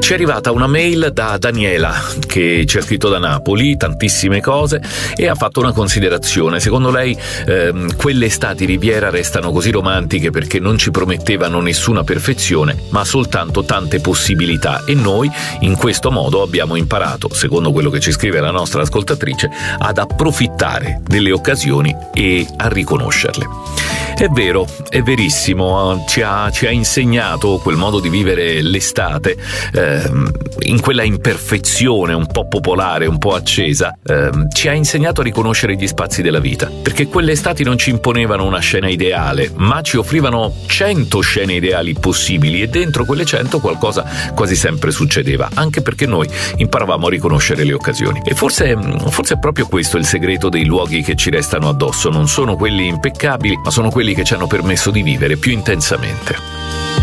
Ci è arrivata una mail da Daniela che ci ha scritto da Napoli tantissime cose e ha fatto una considerazione. Secondo lei quelle estati Riviera restano così romantiche perché non ci promettevano nessuna perfezione, ma soltanto tante possibilità, e noi in questo modo abbiamo imparato, secondo quello che ci scrive la nostra ascoltatrice, ad approfittare delle occasioni e a riconoscerle. È vero, è verissimo, ci ha insegnato quel modo di vivere l'estate, in quella imperfezione un po' popolare, un po' accesa, ci ha insegnato a riconoscere gli spazi della vita, perché quelle estati non ci imponevano una scena ideale, ma ci offrivano 100 scene ideali possibili, e dentro quelle 100 qualcosa quasi sempre succedeva, anche perché noi imparavamo a riconoscere le occasioni. E forse è proprio questo il segreto dei luoghi che ci restano addosso: non sono quelli impeccabili, ma sono quelli che ci hanno permesso di vivere più intensamente.